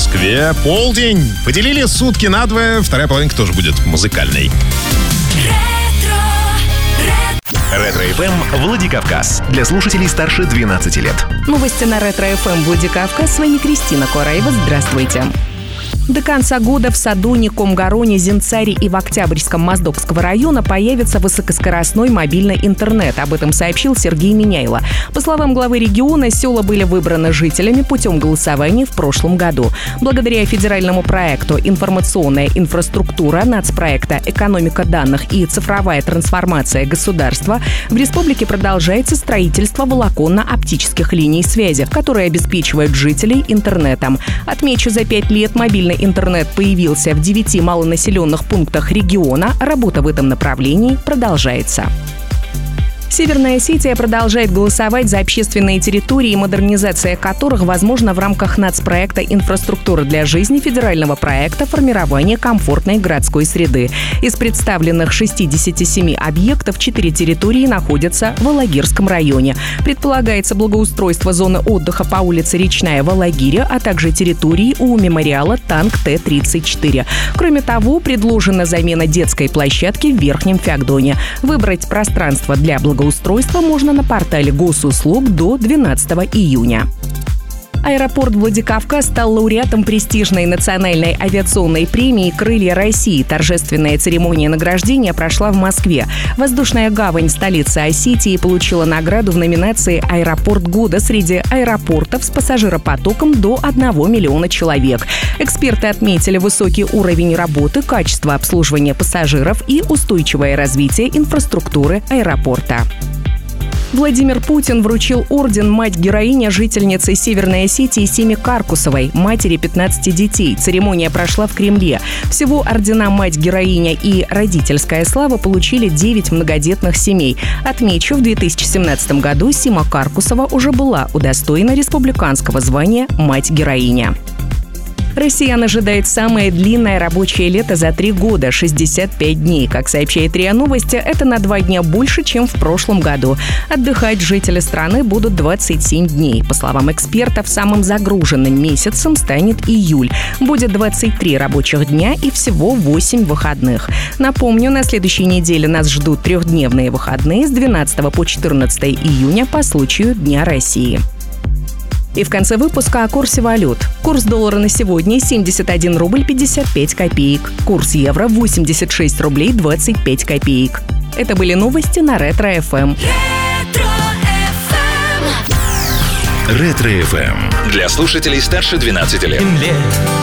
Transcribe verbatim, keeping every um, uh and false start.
Москве полдень. Поделили сутки надвое, вторая половинка тоже будет музыкальной. Ретро-эф эм Владикавказ. Для слушателей старше двенадцати лет. Новости на Ретро-эф эм Владикавказ. С вами Кристина Кораева. Здравствуйте. До конца года в Садуне, Комгароне, Зинцаре и в Октябрьском Моздокского района появится высокоскоростной мобильный интернет. Об этом сообщил Сергей Миняйло. По словам главы региона, села были выбраны жителями путем голосования в прошлом году. Благодаря федеральному проекту «Информационная инфраструктура» нацпроекта «Экономика данных и цифровая трансформация государства» в республике продолжается строительство волоконно-оптических линий связи, которые обеспечивают жителей интернетом. Отмечу, за пять лет мобильный интернет появился в девяти малонаселенных пунктах региона. Работа в этом направлении продолжается. Северная Осетия продолжает голосовать за общественные территории, модернизация которых возможна в рамках нацпроекта «Инфраструктура для жизни» федерального проекта формирования комфортной городской среды. Из представленных шестидесяти семи объектов четыре территории находятся в Алагирском районе. Предполагается благоустройство зоны отдыха по улице Речная в Алагире, а также территории у мемориала Танк Т тридцать четыре. Кроме того, предложена замена детской площадки в Верхнем Феогдоне. Выбрать пространство для благоустройства Устройство можно на портале госуслуг до двенадцатого июня. Аэропорт Владикавказ стал лауреатом престижной национальной авиационной премии «Крылья России». Торжественная церемония награждения прошла в Москве. Воздушная гавань столицы Осетии получила награду в номинации «Аэропорт года» среди аэропортов с пассажиропотоком до одного миллиона человек. Эксперты отметили высокий уровень работы, качество обслуживания пассажиров и устойчивое развитие инфраструктуры аэропорта. Владимир Путин вручил орден «Мать-героиня» жительнице Северной Осетии Симе Каркусовой, матери пятнадцати детей. Церемония прошла в Кремле. Всего ордена «Мать-героиня» и «Родительская слава» получили девять многодетных семей. Отмечу, в две тысячи семнадцатом году Сима Каркусова уже была удостоена республиканского звания «Мать-героиня». Россиян ожидает самое длинное рабочее лето за три года – шестьдесят пять дней. Как сообщает РИА Новости, это на два дня больше, чем в прошлом году. Отдыхать жители страны будут двадцать семь дней. По словам экспертов, самым загруженным месяцем станет июль. Будет двадцать три рабочих дня и всего восемь выходных. Напомню, на следующей неделе нас ждут трехдневные выходные с двенадцатого по четырнадцатое июня по случаю Дня России. И в конце выпуска о курсе валют. Курс доллара на сегодня семьдесят один рубль пятьдесят пять копеек. Курс евро восемьдесят шесть рублей двадцать пять копеек. Это были новости на Ретро-эф эм. Ретро-эф эм. Для слушателей старше двенадцати лет.